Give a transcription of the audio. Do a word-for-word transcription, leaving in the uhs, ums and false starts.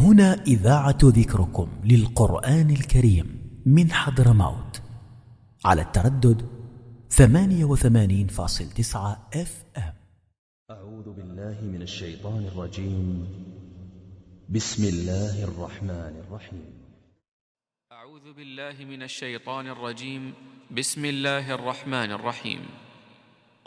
هنا إذاعة ذكركم للقرآن الكريم من حضرموت على التردد ثمانية وثمانين فاصل تسعة اف ام. أعوذ بالله من الشيطان الرجيم. بسم الله الرحمن الرحيم. أعوذ بالله من الشيطان الرجيم. بسم الله الرحمن الرحيم.